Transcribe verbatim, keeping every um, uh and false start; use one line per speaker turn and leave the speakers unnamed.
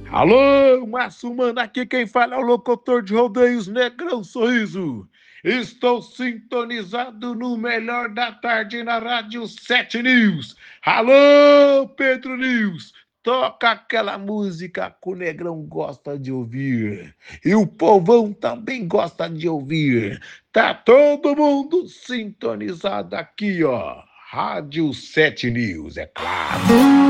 Alô, Márcio Mano, aqui quem fala é o locutor de rodeios Negrão Sorriso. Estou sintonizado no melhor da tarde na Rádio Sete News. Alô, Pedro News, toca aquela música que o Negrão gosta de ouvir. E o povão também gosta de ouvir. Tá todo mundo sintonizado aqui, ó. Rádio Sete News, é claro.